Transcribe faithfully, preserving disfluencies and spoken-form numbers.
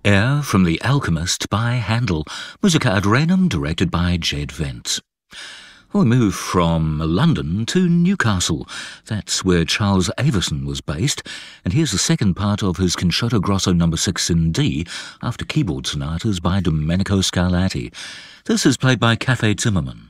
Air from The Alchemist by Handel, Musica ad Renum directed by Jed Vent. We move from London to Newcastle. That's where Charles Avison was based, and here's the second part of his Concerto Grosso number six in D, after keyboard sonatas by Domenico Scarlatti. This is played by Cafe Zimmermann.